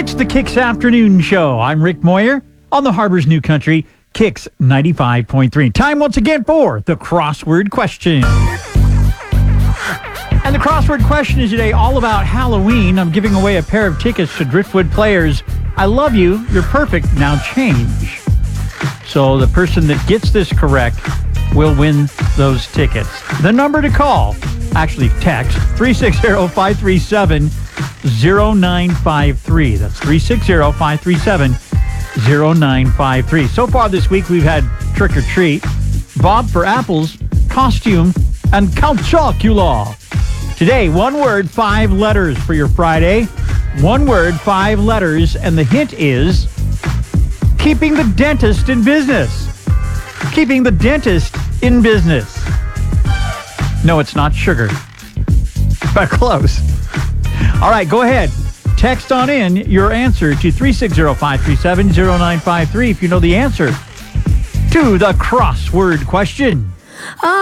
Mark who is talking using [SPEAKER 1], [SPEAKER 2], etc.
[SPEAKER 1] It's the Kicks Afternoon Show. I'm Rick Moyer on the Harbor's New Country, Kicks 95.3. Time once again for the crossword question. And the crossword question is today all about Halloween. I'm giving away a pair of tickets to Driftwood Players. I love you. You're perfect. Now change. So the person that gets this correct will win those tickets. The number to call, actually text, 360-537-0953. That's 360-537-0953. So far this week, we've had Trick or Treat, Bob for Apples, Costume, and Count Chocula. Today, one word, 5 letters for your Friday. One word, 5 letters, and the hint is keeping the dentist in business. Keeping the dentist in business. No, it's not sugar, but close. All right, go ahead. Text on in your answer to 360-537-0953 if you know the answer to the crossword question.